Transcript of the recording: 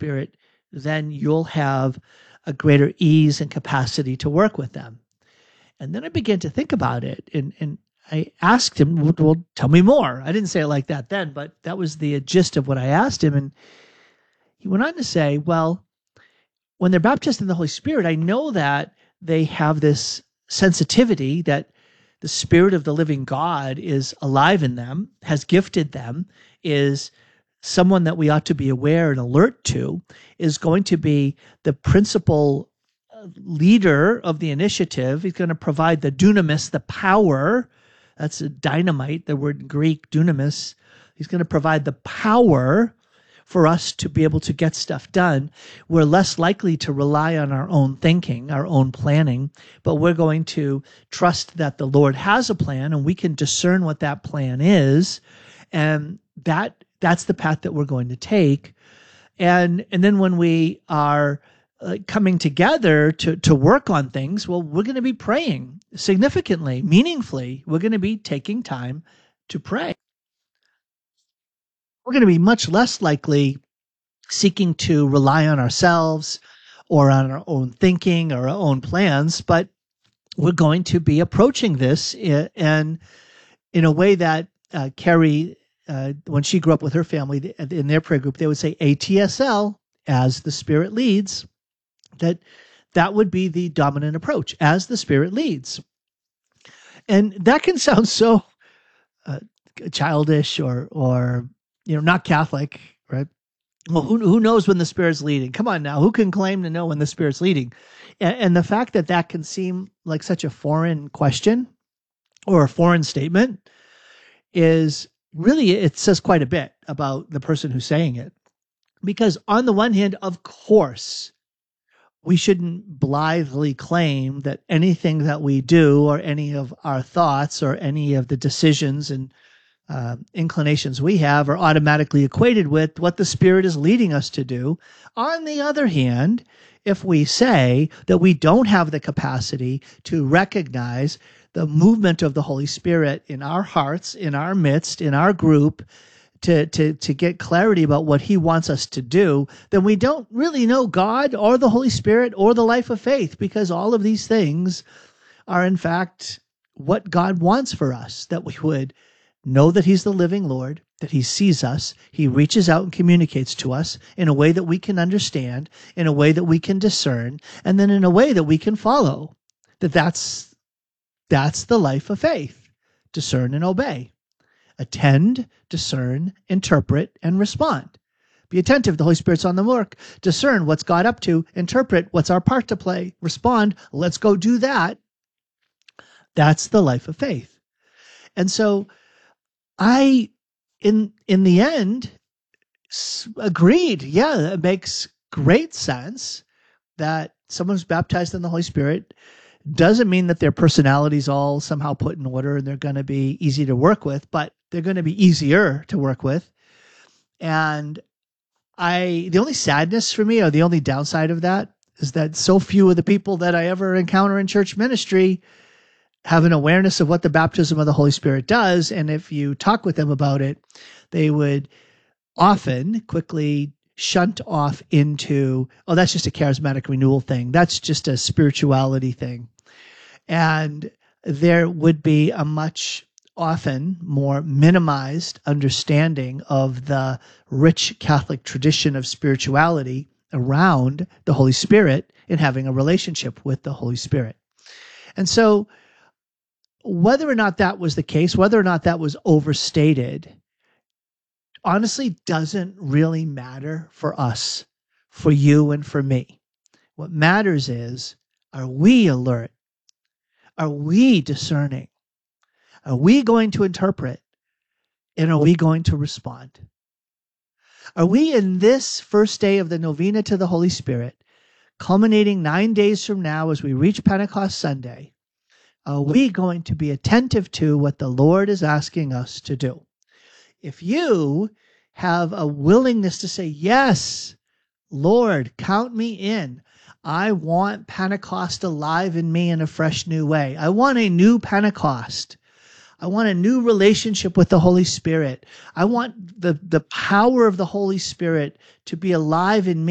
Spirit, then you'll have a greater ease and capacity to work with them. And then I began to think about it, and I asked him, well, tell me more. I didn't say it like that then, but that was the gist of what I asked him. And he went on to say, well, when they're baptized in the Holy Spirit, I know that they have this sensitivity that the Spirit of the living God is alive in them, has gifted them, is someone that we ought to be aware and alert to, is going to be the principal leader of the initiative. He's going to provide the dunamis, the power. That's a dynamite, the word in Greek, dunamis. He's going to provide the power for us to be able to get stuff done. We're less likely to rely on our own thinking, our own planning, but we're going to trust that the Lord has a plan and we can discern what that plan is. And that's the path that we're going to take. And then when we are coming together to work on things, well, we're going to be praying significantly, meaningfully. We're going to be taking time to pray. We're going to be much less likely seeking to rely on ourselves or on our own thinking or our own plans, but we're going to be approaching this in a way that Carrie, when she grew up with her family, in their prayer group, they would say ATSL, as the Spirit leads. That would be the dominant approach, as the Spirit leads. And that can sound so childish or not Catholic, right? Well, who knows when the Spirit's leading? Come on now, who can claim to know when the Spirit's leading? And the fact that can seem like such a foreign question or a foreign statement is really, it says quite a bit about the person who's saying it. Because on the one hand, of course, we shouldn't blithely claim that anything that we do or any of our thoughts or any of the decisions and inclinations we have are automatically equated with what the Spirit is leading us to do. On the other hand, if we say that we don't have the capacity to recognize the movement of the Holy Spirit in our hearts, in our midst, in our group, to get clarity about what he wants us to do, then we don't really know God or the Holy Spirit or the life of faith, because all of these things are in fact what God wants for us, that we would know that he's the living Lord, that he sees us, he reaches out and communicates to us in a way that we can understand, in a way that we can discern, and then in a way that we can follow. That's the life of faith. Discern and obey. Attend, discern, interpret, and respond. Be attentive, the Holy Spirit's on the work. Discern what's God up to. Interpret what's our part to play. Respond, let's go do that. That's the life of faith. And so I, in the end, agreed. Yeah, it makes great sense that someone who's baptized in the Holy Spirit doesn't mean that their personality's all somehow put in order and they're going to be easy to work with, but they're going to be easier to work with. And the only sadness for me, or the only downside of that, is that so few of the people that I ever encounter in church ministry have an awareness of what the baptism of the Holy Spirit does. And if you talk with them about it, they would often quickly shunt off into, oh, that's just a charismatic renewal thing. That's just a spirituality thing. And there would be a much often more minimized understanding of the rich Catholic tradition of spirituality around the Holy Spirit and having a relationship with the Holy Spirit. And so whether or not that was the case, whether or not that was overstated, honestly doesn't really matter for us, for you and for me. What matters is, are we alert? Are we discerning? Are we going to interpret? And are we going to respond? Are we in this first day of the novena to the Holy Spirit, culminating 9 days from now as we reach Pentecost Sunday, are we going to be attentive to what the Lord is asking us to do? If you have a willingness to say, yes, Lord, count me in. I want Pentecost alive in me in a fresh new way. I want a new Pentecost. I want a new relationship with the Holy Spirit. I want the power of the Holy Spirit to be alive in me.